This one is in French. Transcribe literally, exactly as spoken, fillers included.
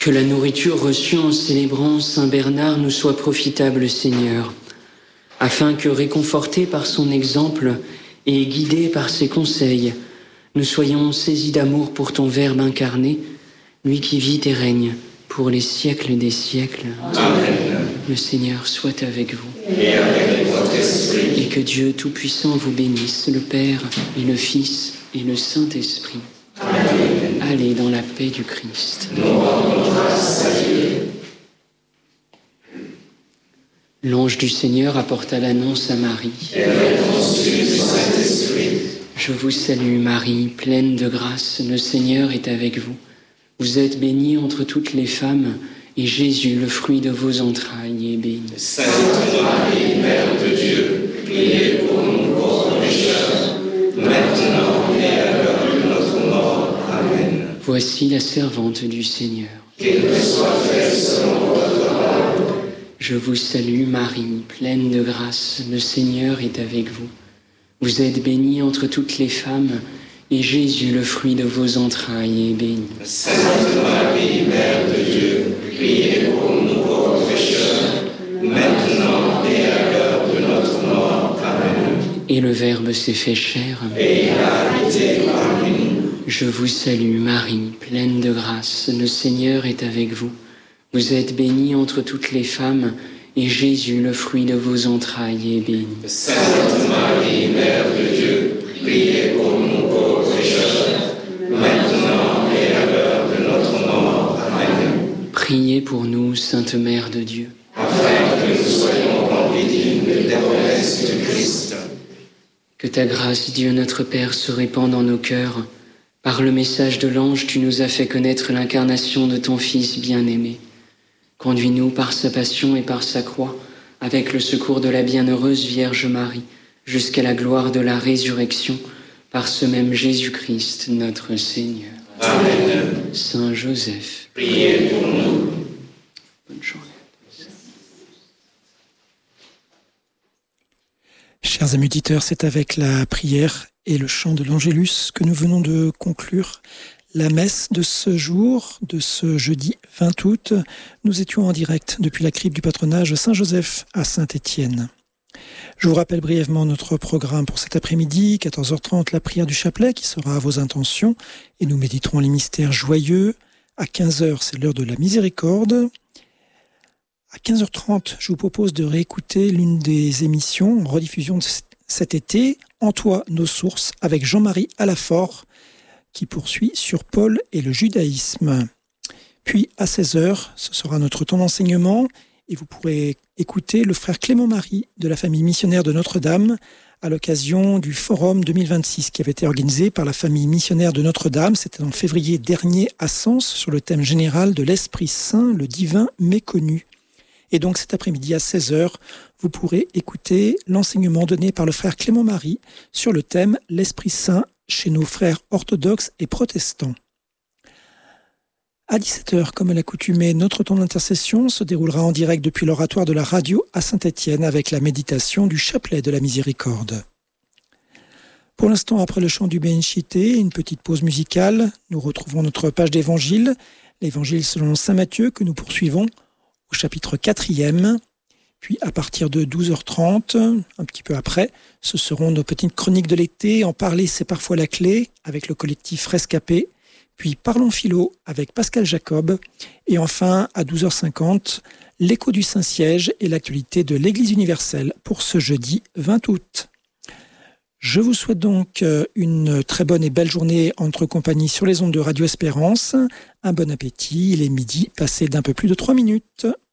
Que la nourriture reçue en célébrant Saint Bernard nous soit profitable, Seigneur, afin que, réconfortés par son exemple et guidés par ses conseils, nous soyons saisis d'amour pour ton Verbe incarné, lui qui vit et règne pour les siècles des siècles. Amen. Le Seigneur soit avec vous. Et avec votre esprit. Et que Dieu Tout-Puissant vous bénisse, le Père et le Fils et le Saint-Esprit. Amen. Allez dans la paix du Christ. Nous rendons grâce à Dieu. L'ange du Seigneur apporta l'annonce à Marie. Elle est conçue du Saint-Esprit. Je vous salue Marie, pleine de grâce, le Seigneur est avec vous. Vous êtes bénie entre toutes les femmes, et Jésus, le fruit de vos entrailles, est béni. Sainte Marie, Mère de Dieu, priez pour nous pauvres pécheurs, maintenant et à l'heure de notre mort. Amen. Voici la servante du Seigneur. Qu'il me soit fait selon votre parole. Je vous salue Marie, pleine de grâce, le Seigneur est avec vous. Vous êtes bénie entre toutes les femmes, et Jésus, le fruit de vos entrailles, est béni. Sainte Marie, Mère de Dieu, priez pour nous pauvres pécheurs, maintenant et à l'heure de notre mort. Amen. Et le Verbe s'est fait chair. Et il a habité parmi nous. Je vous salue Marie, pleine de grâce, le Seigneur est avec vous. Vous êtes bénie entre toutes les femmes, et Jésus, le fruit de vos entrailles, est béni. Sainte Marie, Mère de Dieu, priez pour nous pauvres pécheurs, maintenant et à l'heure de notre mort. Amen. Priez pour nous, Sainte Mère de Dieu, afin que nous soyons remplis dignes des promesses du Christ. que ta grâce, Dieu notre Père, se répande dans nos cœurs. Par le message de l'ange, tu nous as fait connaître l'incarnation de ton Fils bien-aimé. Conduis-nous par sa passion et par sa croix, avec le secours de la bienheureuse Vierge Marie, jusqu'à la gloire de la résurrection, par ce même Jésus-Christ, notre Seigneur. Amen. Saint Joseph, priez pour nous. Bonne journée. Chers amis auditeurs, c'est avec la prière et le chant de l'Angélus que nous venons de conclure la messe de ce jour, de ce jeudi vingt août. Nous étions en direct depuis la crypte du patronage Saint-Joseph à Saint-Étienne. Je vous rappelle brièvement notre programme pour cet après-midi, quatorze heures trente, la prière du chapelet qui sera à vos intentions et nous méditerons les mystères joyeux. À quinze heures, c'est l'heure de la miséricorde. À quinze heures trente, je vous propose de réécouter l'une des émissions en rediffusion de cet été, En toi, nos sources, avec Jean-Marie Alafort, qui poursuit sur Paul et le judaïsme. Puis à seize heures, ce sera notre temps d'enseignement et vous pourrez écouter le frère Clément Marie de la famille missionnaire de Notre-Dame à l'occasion du Forum deux mille vingt-six qui avait été organisé par la famille missionnaire de Notre-Dame. C'était en février dernier à Sens sur le thème général de l'Esprit Saint, le divin méconnu. Et donc cet après-midi à seize heures, vous pourrez écouter l'enseignement donné par le frère Clément Marie sur le thème l'Esprit Saint chez nos frères orthodoxes et protestants. À dix-sept heures, comme à l'accoutumée, notre temps d'intercession se déroulera en direct depuis l'oratoire de la radio à Saint-Étienne avec la méditation du chapelet de la miséricorde. Pour l'instant, après le chant du Benchité, une petite pause musicale, nous retrouvons notre page d'évangile, l'évangile selon saint Matthieu que nous poursuivons au chapitre quatrième. Puis à partir de douze heures trente, un petit peu après, ce seront nos petites chroniques de l'été. En parler, c'est parfois la clé, avec le collectif Rescapé. Puis Parlons Philo avec Pascal Jacob. Et enfin, à douze heures cinquante, l'écho du Saint-Siège et l'actualité de l'Église universelle pour ce jeudi vingt août. Je vous souhaite donc une très bonne et belle journée entre compagnie sur les ondes de Radio Espérance. Un bon appétit, il est midi, passé d'un peu plus de trois minutes.